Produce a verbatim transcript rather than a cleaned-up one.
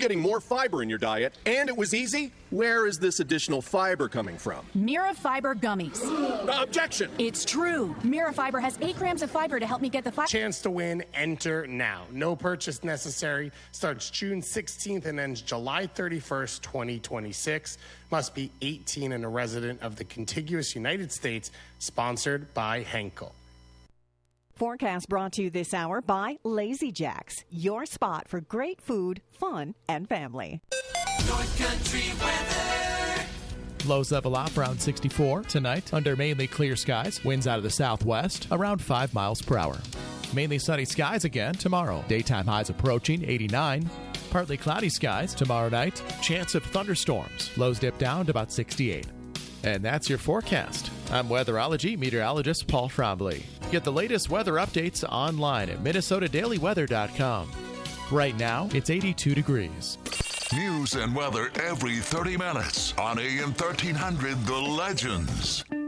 getting more fiber in your diet, and it was easy? Where is this additional fiber coming from? Mira Fiber Gummies. Uh, objection! It's true. Mira Fiber has eight grams of fiber to help me get the fiber. Chance to win, enter now. No purchase necessary. Starts June sixteenth and ends July thirty-first, twenty twenty-six. Must be eighteen and a resident of the contiguous United States. Sponsored by Henkel. Forecast brought to you this hour by Lazy Jacks, your spot for great food, fun, and family. North Country weather. Lows level off around sixty-four tonight under mainly clear skies. Winds out of the southwest around five miles per hour. Mainly sunny skies again tomorrow. Daytime highs approaching eighty-nine. Partly cloudy skies tomorrow night. Chance of thunderstorms. Lows dip down to about sixty-eight. And that's your forecast. I'm weatherology meteorologist Paul Trombley. Get the latest weather updates online at minnesota daily weather dot com. Right now, it's eighty-two degrees. News and weather every thirty minutes on A M thirteen hundred The Legends.